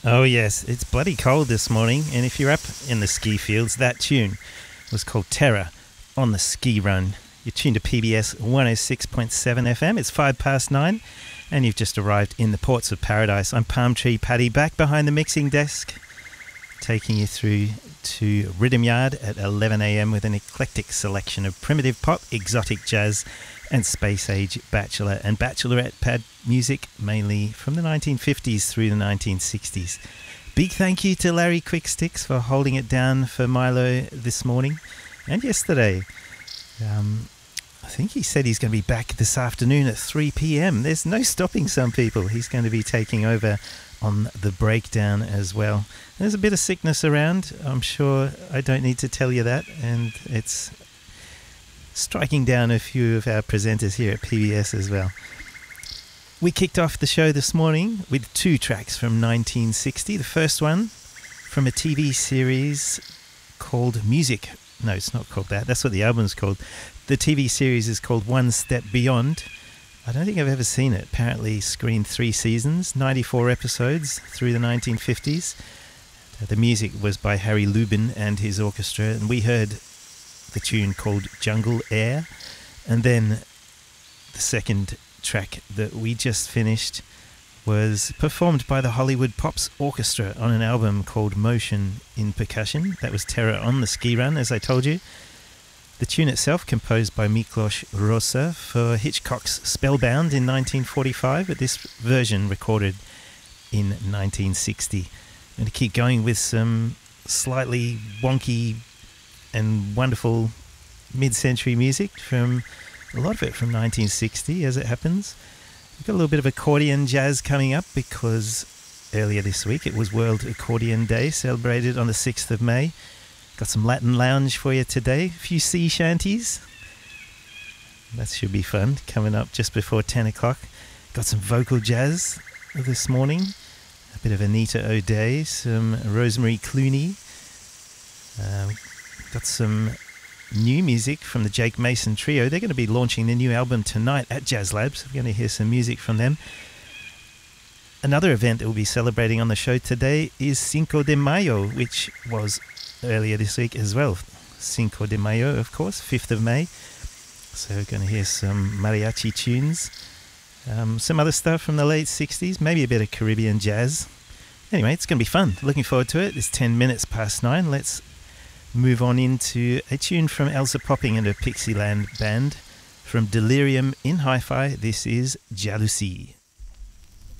Oh, yes, it's bloody cold this morning, and if you're up in the ski fields, that tune was called Terror on the Ski Run. You're tuned to PBS 106.7 FM. It's 9:05, and you've just arrived in the Ports of Paradise. I'm Palm Tree Paddy, back behind the mixing desk, taking you through to Rhythm Yard at 11 a.m. with an eclectic selection of primitive pop, exotic jazz, and space-age bachelor and bachelorette pad music, mainly from the 1950s through the 1960s. Big thank you to Larry Quicksticks for holding it down for Milo this morning and yesterday. I think he said he's going to be back this afternoon at 3 p.m. There's no stopping some people. He's going to be taking over on the breakdown as well. There's a bit of sickness around. I'm sure I don't need to tell you that, and it's striking down a few of our presenters here at PBS as well. We kicked off the show this morning with two tracks from 1960. The first one from a TV series called Music. No, it's not called that. That's what the album's called. The TV series is called One Step Beyond. I don't think I've ever seen it. Apparently screened 3 seasons, 94 episodes through the 1950s. The music was by Harry Lubin and his orchestra, and we heard the tune called Jungle Air. And then the second track that we just finished was performed by the Hollywood Pops Orchestra on an album called Motion in Percussion. That was Terror on the Ski Run, as I told you. The tune itself composed by Miklos Rosa for Hitchcock's Spellbound in 1945, but this version recorded in 1960. I'm going to keep going with some slightly wonky and wonderful mid-century music, from a lot of it from 1960 as it happens. We've got a little bit of accordion jazz coming up because earlier this week it was World Accordion Day, celebrated on the 6th of May. Got some Latin lounge for you today, a few sea shanties. That should be fun, coming up just before 10 o'clock. Got some vocal jazz this morning, a bit of Anita O'Day, some Rosemary Clooney. Got some new music from the Jake Mason Trio. They're going to be launching their new album tonight at Jazz Labs. We're going to hear some music from them. Another event that we'll be celebrating on the show today is Cinco de Mayo, which was earlier this week as well. Cinco de Mayo, of course, 5th of May. So we're going to hear some mariachi tunes, some other stuff from the late 60s, maybe a bit of Caribbean jazz. Anyway, it's going to be fun. Looking forward to it. It's 10 minutes past 9. Let's move on into a tune from Elsa Popping and her Pixieland band. From Delirium in Hi-Fi, this is Jalousie.